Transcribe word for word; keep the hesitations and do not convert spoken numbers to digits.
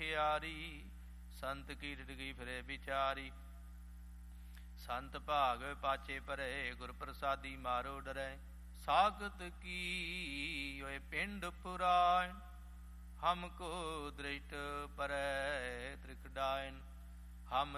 ਸਖਿਆਰੀ। ਸੰਤ ਕੀ ਡਿਡਗੀ ਫਿਰੇ ਵਿਚਾਰੀ। ਸੰਤ ਭਾਗ ਪਾਛੇ ਪਰੇ ਗੁਰ ਪ੍ਰਸਾਦੀ ਮਾਰੋ ਡਰੈ। ਸਾਖਤ ਕੀ ਓਏ ਪਿੰਡ ਪੁਰਾਣ ਹਮ ਕੋ ਦ੍ਰਿਸ਼ਟ ਪਰੈ ਤ੍ਰਿਕਡਾਇਨ। ਹਮ